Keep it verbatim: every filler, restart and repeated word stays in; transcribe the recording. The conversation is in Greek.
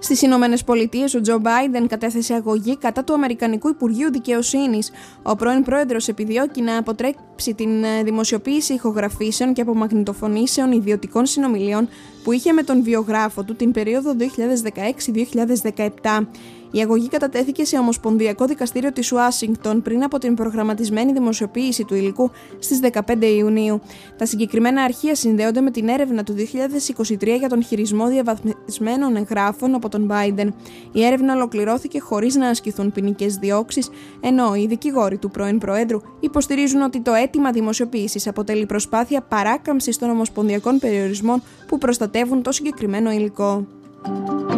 Στις Ηνωμένες Πολιτείες, ο Τζο Μπάιντεν κατέθεσε αγωγή κατά του Αμερικανικού Υπουργείου Δικαιοσύνης. Ο πρώην πρόεδρος επιδιώκει να αποτρέψει την δημοσιοποίηση ηχογραφήσεων και απομαγνητοφωνήσεων ιδιωτικών συνομιλιών που είχε με τον βιογράφο του την περίοδο δύο χιλιάδες δεκαέξι με δύο χιλιάδες δεκαεπτά. Η αγωγή κατατέθηκε σε Ομοσπονδιακό Δικαστήριο της Ουάσιγκτον πριν από την προγραμματισμένη δημοσιοποίηση του υλικού στις δεκαπέντε Ιουνίου. Τα συγκεκριμένα αρχεία συνδέονται με την έρευνα του δύο χιλιάδες είκοσι τρία για τον χειρισμό διαβαθμισμένων εγγράφων από τον Biden. Η έρευνα ολοκληρώθηκε χωρίς να ασκηθούν ποινικές διώξεις, ενώ οι δικηγόροι του πρώην Προέδρου υποστηρίζουν ότι το αίτημα δημοσιοποίησης αποτελεί προσπάθεια παράκαμψης των ομοσπονδιακών περιορισμών που προστατεύουν το συγκεκριμένο υλικό.